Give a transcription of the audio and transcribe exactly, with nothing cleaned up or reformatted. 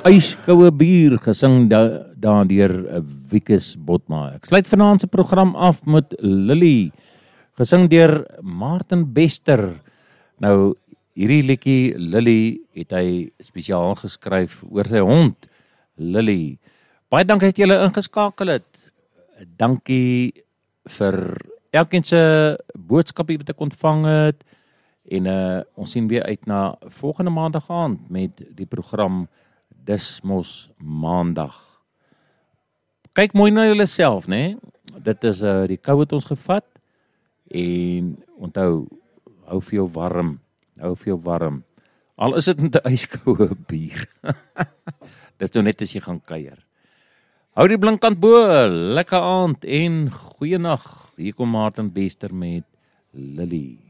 Yskoue bier gesing da, daar deur Wikus Botma. Ek sluit vanaand se program af met Lily, gesing deur Martin Bester. Nou, hierdie liedjie Lily het hy spesiaal geskryf oor sy hond, Lily. Baie dankie dat julle ingeskakel het. Dankie vir elkeen se boodskapie wat ek ontvang het. En uh, ons sien weer uit na volgende maandag aand met die program Dis Mos Maandag. Kyk mooi na julle self, né? Dit is uh, die kou het ons gevat. En onthou, hou vir jou warm. Hou vir jou warm. Al is dit met 'n yskoue bier. Dis nou net as jy gaan kuier. Hou die blinkkant bo, lekker aand en goeienaand. Hier kom Martin Bester met Lily.